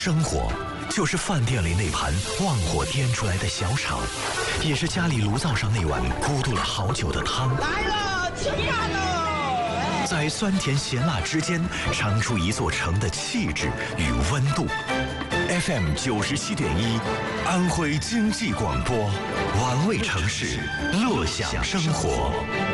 生活就是饭店里那盘旺火颠出来的小炒，也是家里炉灶上那碗咕嘟了好久的汤。 来了，吃饭喽！ 在酸甜咸辣之间，尝出一座城的气质与温度。FM 97.1，安徽经济广播，玩味城市，乐享生活。